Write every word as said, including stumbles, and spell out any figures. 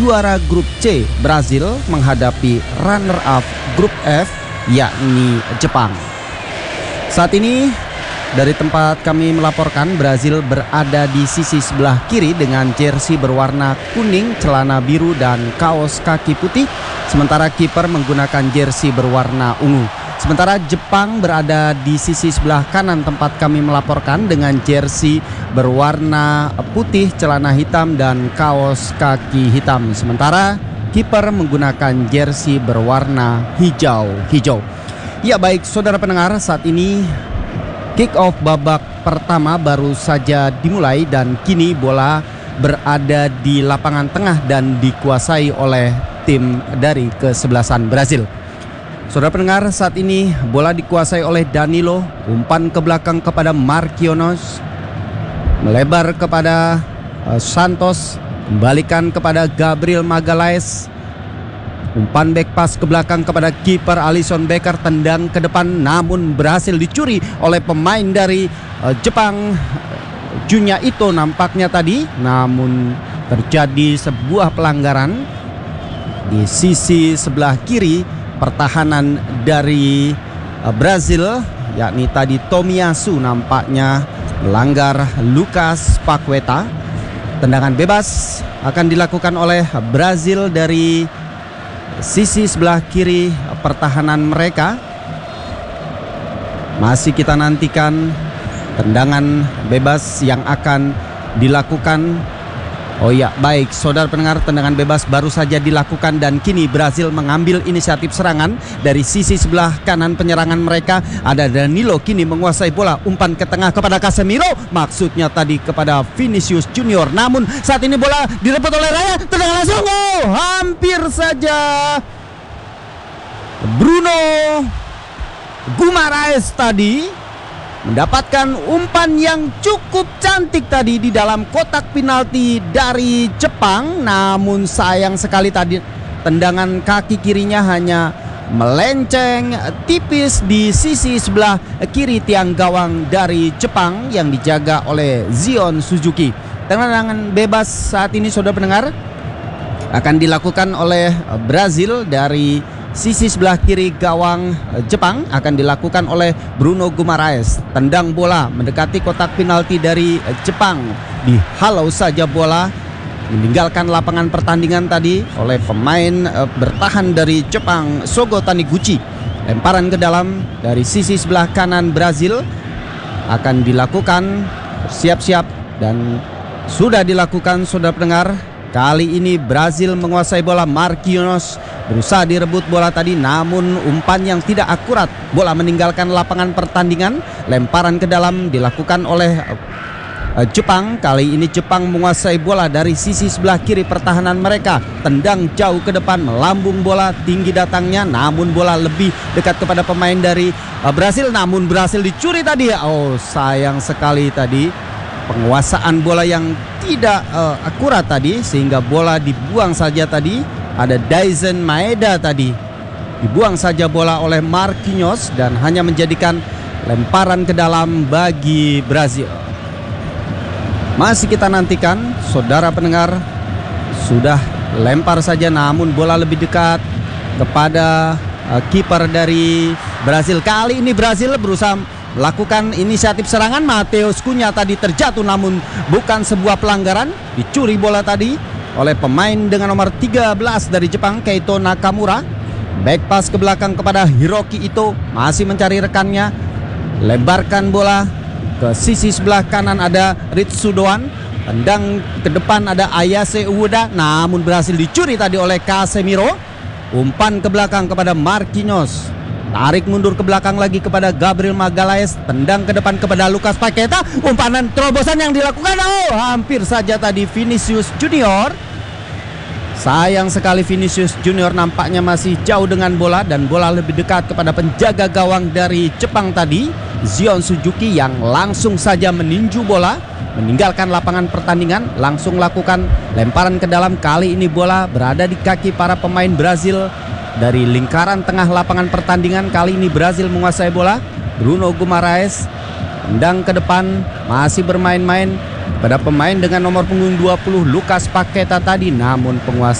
juara grup C Brazil menghadapi runner-up grup F yakni Jepang. Saat ini dari tempat kami melaporkan, Brazil berada di sisi sebelah kiri dengan jersey berwarna kuning, celana biru dan kaos kaki putih, sementara kiper menggunakan jersey berwarna ungu. Sementara Jepang berada di sisi sebelah kanan tempat kami melaporkan dengan jersey berwarna putih, celana hitam dan kaos kaki hitam. Sementara kiper menggunakan jersey berwarna hijau-hijau. Ya baik saudara pendengar, saat ini kick off babak pertama baru saja dimulai dan kini bola berada di lapangan tengah dan dikuasai oleh tim dari kesebelasan Brazil. Saudara pendengar, saat ini bola dikuasai oleh Danilo, umpan ke belakang kepada Marquinhos, melebar kepada uh, Santos, kembalikan kepada Gabriel Magalhaes, umpan back pass ke belakang kepada kiper Alisson Becker, tendang ke depan namun berhasil dicuri oleh pemain dari uh, Jepang, Junya Ito nampaknya tadi, namun terjadi sebuah pelanggaran di sisi sebelah kiri pertahanan dari uh, Brazil, yakni tadi Tomiyasu nampaknya melanggar Lucas Paqueta. Tendangan bebas akan dilakukan oleh Brazil dari sisi sebelah kiri pertahanan mereka. Masih kita nantikan tendangan bebas yang akan dilakukan. Oh ya, baik saudara pendengar, tendangan bebas baru saja dilakukan dan kini Brazil mengambil inisiatif serangan dari sisi sebelah kanan penyerangan mereka. Ada Danilo kini menguasai bola, umpan ke tengah kepada Casemiro, maksudnya tadi kepada Vinicius Junior. Namun saat ini bola direbut oleh Raya, tendangan langsung, oh, hampir saja Bruno Guimaraes tadi mendapatkan umpan yang cukup cantik tadi di dalam kotak penalti dari Jepang. Namun sayang sekali tadi tendangan kaki kirinya hanya melenceng tipis di sisi sebelah kiri tiang gawang dari Jepang yang dijaga oleh Zion Suzuki. Tendangan bebas saat ini saudara pendengar akan dilakukan oleh Brazil dari sisi sebelah kiri gawang Jepang, akan dilakukan oleh Bruno Guimaraes. Tendang bola mendekati kotak penalti dari Jepang, dihalau saja bola, meninggalkan lapangan pertandingan tadi oleh pemain uh, bertahan dari Jepang, Shogo Taniguchi. Lemparan ke dalam dari sisi sebelah kanan Brazil akan dilakukan, siap-siap dan sudah dilakukan saudara pendengar. Kali ini Brazil menguasai bola. Marquinhos berusaha direbut bola tadi, namun umpan yang tidak akurat. Bola meninggalkan lapangan pertandingan. Lemparan ke dalam dilakukan oleh uh, Jepang. Kali ini Jepang menguasai bola dari sisi sebelah kiri pertahanan mereka. Tendang jauh ke depan, melambung bola tinggi datangnya, namun bola lebih dekat kepada pemain dari uh, Brazil. Namun berhasil dicuri tadi. Oh, sayang sekali tadi penguasaan bola yang tidak uh, akurat tadi, sehingga bola dibuang saja tadi. Ada Daizen Maeda tadi, dibuang saja bola oleh Marquinhos dan hanya menjadikan lemparan ke dalam bagi Brazil. Masih kita nantikan saudara pendengar, sudah lempar saja namun bola lebih dekat kepada uh, kiper dari Brazil. Kali ini Brazil berusaha melakukan inisiatif serangan. Matheus Cunha tadi terjatuh namun bukan sebuah pelanggaran. Dicuri bola tadi oleh pemain dengan nomor tiga belas dari Jepang, Keito Nakamura. Back pass ke belakang kepada Hiroki Ito, masih mencari rekannya. Lebarkan bola ke sisi sebelah kanan, ada Ritsu Doan. Tendang ke depan ada Ayase Ueda, namun berhasil dicuri tadi oleh Casemiro. Umpan ke belakang kepada Marquinhos, tarik mundur ke belakang lagi kepada Gabriel Magalhaes. Tendang ke depan kepada Lucas Paqueta. Umpanan terobosan yang dilakukan, oh hampir saja tadi Vinicius Junior. Sayang sekali Vinicius Junior nampaknya masih jauh dengan bola dan bola lebih dekat kepada penjaga gawang dari Jepang tadi, Zion Suzuki, yang langsung saja meninju bola, meninggalkan lapangan pertandingan, langsung lakukan lemparan ke dalam. Kali ini bola berada di kaki para pemain Brazil dari lingkaran tengah lapangan pertandingan. Kali ini Brazil menguasai bola. Bruno Guimaraes tendang ke depan, masih bermain-main pada pemain dengan nomor punggung dua puluh Lucas Paqueta tadi, namun penguasa